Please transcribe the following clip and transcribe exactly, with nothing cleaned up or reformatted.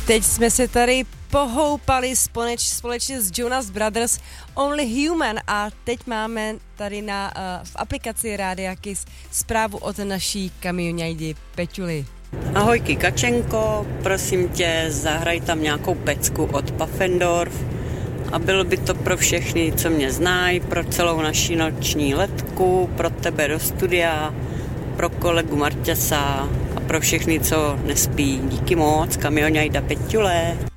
Teď jsme se tady pohoupali společ, společně s Jonas Brothers Only Human a teď máme tady na, uh, v aplikaci Rádia Kiss zprávu od naší kamionajdy Peťuly. Ahoj Kikačenko, prosím tě, zahraj tam nějakou pecku od Pfaffendorf a bylo by to pro všechny, co mě znají, pro celou naší noční letku, pro tebe do studia, pro kolegu Marťasa a pro všechny, co nespí. Díky moc, kamionajda Peťule.